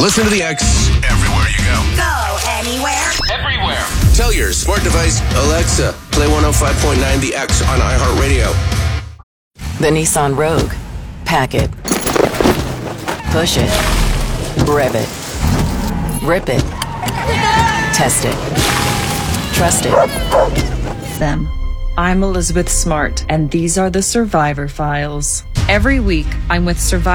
Listen to the X everywhere you go. Go anywhere. Everywhere. Tell your smart device, Alexa, play 105.9 The X on iHeartRadio. The Nissan Rogue. Pack it. Push it. Rev it. Rip it. Test it. Trust it. Them. I'm Elizabeth Smart, and these are the Survivor Files. Every week, I'm with Survivor.